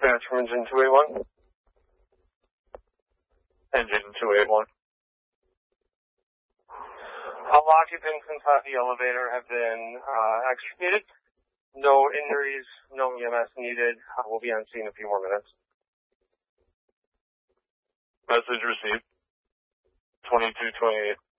Dispatch from Engine 281. Engine 281. All occupants inside the elevator have been extricated. No injuries, no EMS needed. We'll be on scene in a few more minutes. Message received. 2228.